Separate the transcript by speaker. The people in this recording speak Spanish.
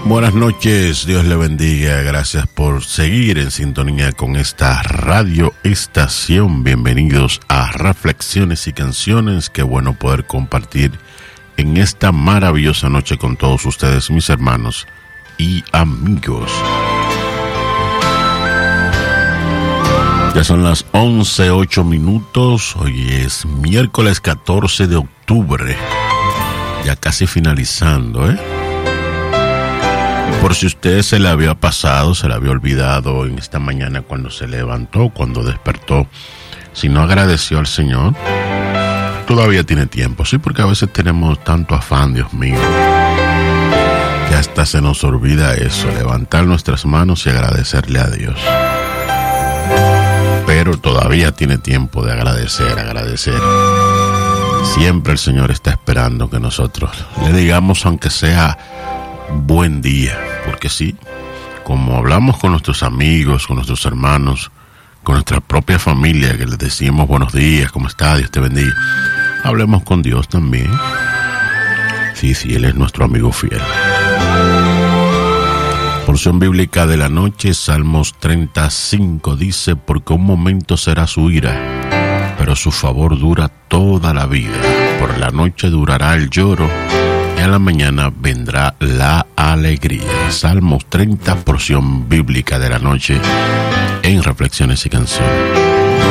Speaker 1: Buenas noches, Dios le bendiga, gracias por seguir en sintonía con esta radio estación. Bienvenidos a Reflexiones y Canciones, qué bueno poder compartir en esta maravillosa noche con todos ustedes, mis hermanos y amigos. Ya son las 11:08, hoy es miércoles 14 de octubre, ya casi finalizando, Por si usted se le había pasado, se le había olvidado en esta mañana cuando se levantó, cuando despertó, si no agradeció al Señor, todavía tiene tiempo, sí, porque a veces tenemos tanto afán, Dios mío, que hasta se nos olvida eso, levantar nuestras manos y agradecerle a Dios. Pero todavía tiene tiempo de agradecer. Siempre el Señor está esperando que nosotros le digamos, aunque sea buen día, porque sí, como hablamos con nuestros amigos, con nuestros hermanos, con nuestra propia familia, que les decimos buenos días, ¿cómo está? Dios te bendiga. Hablemos con Dios también. Sí, Él es nuestro amigo fiel. Porción bíblica de la noche, Salmos 35, dice: porque un momento será su ira, pero su favor dura toda la vida. Por la noche durará el lloro, y a la mañana vendrá la alegría. Salmos 30, porción bíblica de la noche en Reflexiones y Canciones.